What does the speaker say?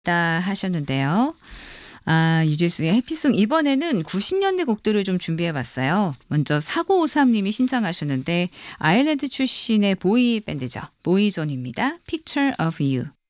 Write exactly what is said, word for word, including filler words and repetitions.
있다 하셨는데요. 아, 유재수의 해피송 이번에는 구십 년대 곡들을 좀 준비해 봤어요. 먼저 사구오삼 님이 신청하셨는데 아일랜드 출신의 보이 밴드죠. 보이존입니다. Picture of You.